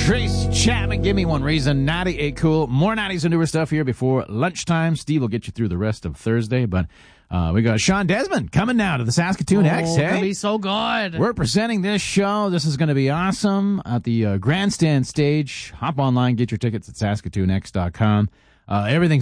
Tracy Chapman, Give Me One Reason. 98 Cool. More 90s and newer stuff here before lunchtime. Steve will get you through the rest of Thursday, but we got Sean Desmond coming now to the Saskatoon X. It's going to be so good. We're presenting this show. This is going to be awesome at the Grandstand stage. Hop online, get your tickets at SaskatoonX.com. Everything's